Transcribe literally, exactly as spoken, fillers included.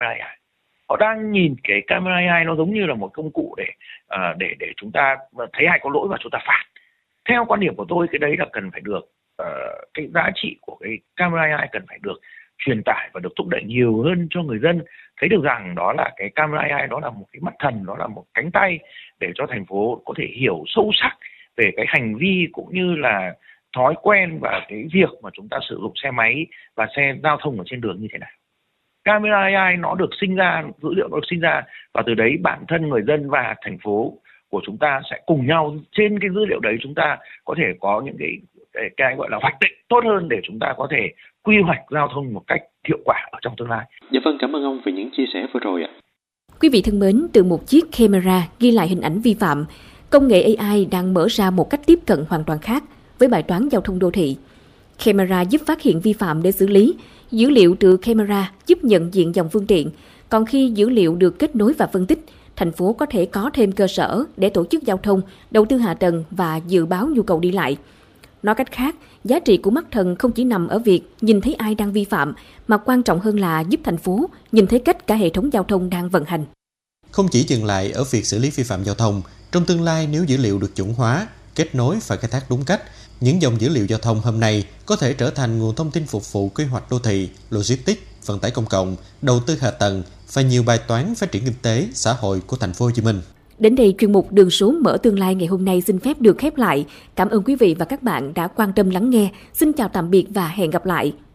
a i. Họ đang nhìn cái camera a i nó giống như là một công cụ để uh, để để chúng ta thấy ai có lỗi và chúng ta phạt. Theo quan điểm của tôi, cái đấy là cần phải được uh, cái giá trị của cái camera a i cần phải được truyền tải và được thúc đẩy nhiều hơn cho người dân thấy được rằng đó là cái camera a i, đó là một cái mắt thần, đó là một cánh tay để cho thành phố có thể hiểu sâu sắc về cái hành vi cũng như là thói quen và cái việc mà chúng ta sử dụng xe máy và xe giao thông ở trên đường như thế nào. Camera a i nó được sinh ra, dữ liệu nó được sinh ra, và từ đấy bản thân người dân và thành phố của chúng ta sẽ cùng nhau trên cái dữ liệu đấy chúng ta có thể có những cái cái, cái gọi là hoạch định tốt hơn để chúng ta có thể quy hoạch giao thông một cách hiệu quả ở trong tương lai. Dạ vâng, cảm ơn ông về những chia sẻ vừa rồi ạ. Quý vị thân mến, từ một chiếc camera ghi lại hình ảnh vi phạm, công nghệ a i đang mở ra một cách tiếp cận hoàn toàn khác với bài toán giao thông đô thị. Camera giúp phát hiện vi phạm để xử lý, dữ liệu từ camera giúp nhận diện dòng phương tiện, còn khi dữ liệu được kết nối và phân tích, thành phố có thể có thêm cơ sở để tổ chức giao thông, đầu tư hạ tầng và dự báo nhu cầu đi lại. Nói cách khác, giá trị của mắt thần không chỉ nằm ở việc nhìn thấy ai đang vi phạm, mà quan trọng hơn là giúp thành phố nhìn thấy cách cả hệ thống giao thông đang vận hành. Không chỉ dừng lại ở việc xử lý vi phạm giao thông, trong tương lai nếu dữ liệu được chuẩn hóa, kết nối và khai thác đúng cách, những dòng dữ liệu giao thông hôm nay có thể trở thành nguồn thông tin phục vụ quy hoạch đô thị, logistics, vận tải công cộng, đầu tư hạ tầng và nhiều bài toán phát triển kinh tế, xã hội của thành phố Hồ Chí Minh. Đến đây, chuyên mục Đường số mở tương lai ngày hôm nay xin phép được khép lại. Cảm ơn quý vị và các bạn đã quan tâm lắng nghe. Xin chào tạm biệt và hẹn gặp lại.